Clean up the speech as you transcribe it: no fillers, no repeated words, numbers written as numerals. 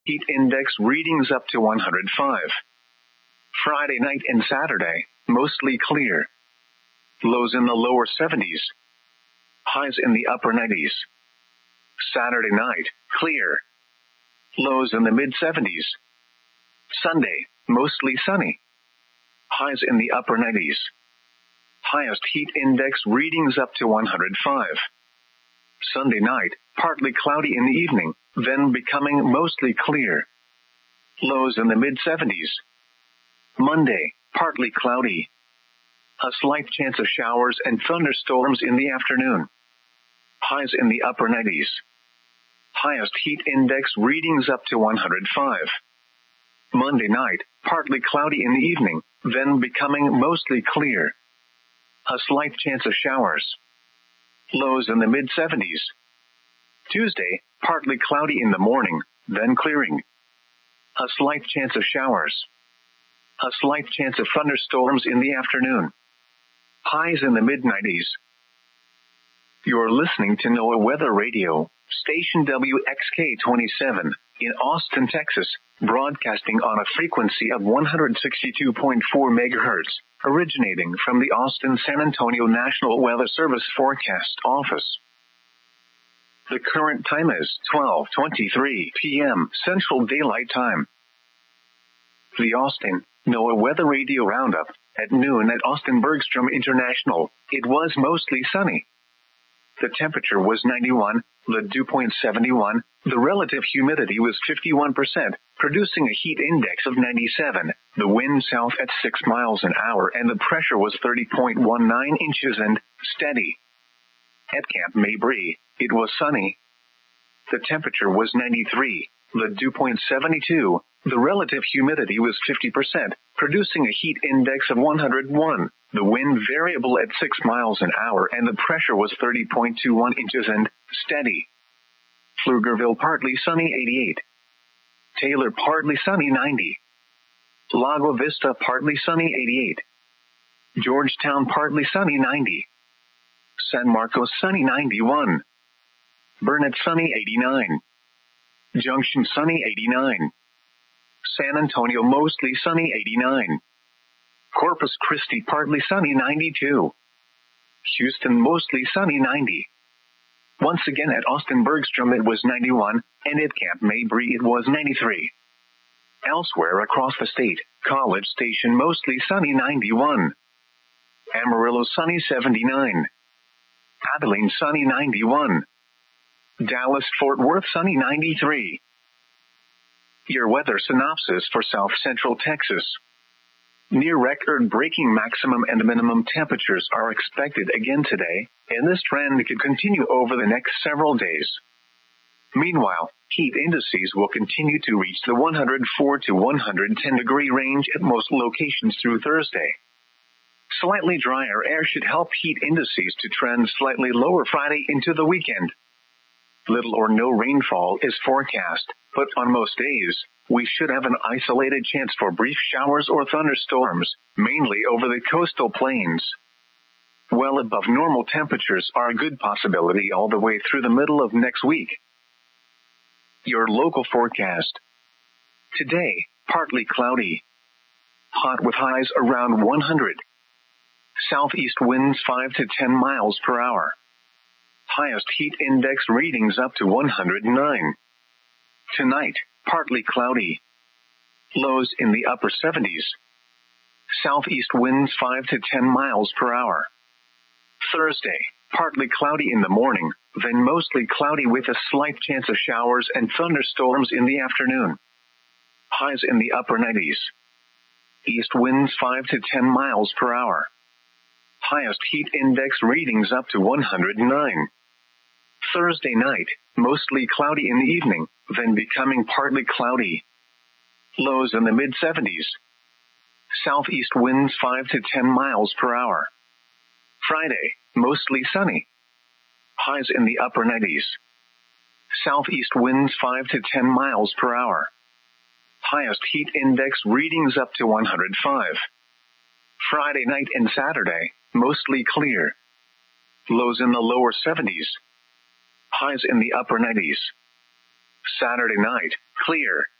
Heat index readings up to 105. Friday night and Saturday, mostly clear. Lows in the lower 70s. Highs in the upper 90s. Saturday night, clear. Lows in the mid-70s. Sunday, mostly sunny. Highs in the upper 90s. Highest heat index readings up to 105. Sunday night, partly cloudy in the evening, then becoming mostly clear. Lows in the mid-70s. Monday, partly cloudy. A slight chance of showers and thunderstorms in the afternoon. Highs in the upper 90s. Highest heat index readings up to 105. Monday night, partly cloudy in the evening, then becoming mostly clear. A slight chance of showers. Lows in the mid-70s. Tuesday, partly cloudy in the morning, then clearing. A slight chance of showers. A slight chance of thunderstorms in the afternoon. Highs in the mid-90s. You're listening to NOAA Weather Radio, station WXK-27, in Austin, Texas, broadcasting on a frequency of 162.4 MHz, originating from the Austin-San Antonio National Weather Service Forecast Office. The current time is 12:23 p.m. Central Daylight Time. The Austin NOAA Weather Radio Roundup. At noon at Austin Bergstrom International, it was mostly sunny. The temperature was 91, the dew point 71, the relative humidity was 51%, producing a heat index of 97, the wind south at 6 miles an hour, and the pressure was 30.19 inches and steady. At Camp Mabry, it was sunny. The temperature was 93, the dew point 72, the relative humidity was 50%, producing a heat index of 101, the wind variable at 6 miles an hour, and the pressure was 30.21 inches and steady. Pflugerville partly sunny 88. Taylor partly sunny 90. Lago Vista partly sunny 88. Georgetown partly sunny 90. San Marcos sunny 91. Burnett sunny 89. Junction sunny 89. San Antonio mostly sunny 89. Corpus Christi partly sunny 92. Houston mostly sunny 90. Once again at Austin Bergstrom it was 91, and at Camp Mabry it was 93. Elsewhere across the state, College Station mostly sunny 91. Amarillo sunny 79. Abilene sunny 91. Dallas Fort Worth sunny 93. Your weather synopsis for South Central Texas. Near record-breaking maximum and minimum temperatures are expected again today, and this trend could continue over the next several days. Meanwhile, heat indices will continue to reach the 104 to 110 degree range at most locations through Thursday. Slightly drier air should help heat indices to trend slightly lower Friday into the weekend. Little or no rainfall is forecast, but on most days, we should have an isolated chance for brief showers or thunderstorms, mainly over the coastal plains. Well above normal temperatures are a good possibility all the way through the middle of next week. Your local forecast. Today, partly cloudy. Hot with highs around 100. Southeast winds 5 to 10 miles per hour. Highest heat index readings up to 109. Tonight, partly cloudy. Lows in the upper 70s. Southeast winds 5 to 10 miles per hour. Thursday, partly cloudy in the morning, then mostly cloudy with a slight chance of showers and thunderstorms in the afternoon. Highs in the upper 90s. East winds 5 to 10 miles per hour. Highest heat index readings up to 109. Thursday night, mostly cloudy in the evening, then becoming partly cloudy. Lows in the mid-70s. Southeast winds 5 to 10 miles per hour. Friday, mostly sunny. Highs in the upper 90s. Southeast winds 5 to 10 miles per hour. Highest heat index readings up to 105. Friday night and Saturday, mostly clear. Lows in the lower 70s. Highs in the upper 90s. Saturday night, clear.